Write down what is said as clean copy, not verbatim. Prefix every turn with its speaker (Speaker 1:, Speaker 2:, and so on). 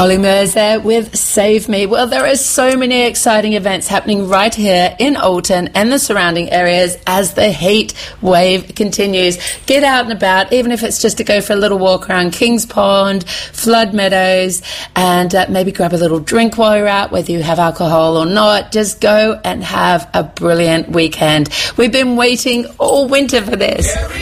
Speaker 1: Ollie Murs there with Save Me. Well, there are so many exciting events happening right here in Alton and the surrounding areas as the heat wave continues. Get out and about, even if it's just to go for a little walk around Kings Pond, Flood Meadows, and maybe grab a little drink while you're out, whether you have alcohol or not. Just go and have a brilliant weekend. We've been waiting all winter for this.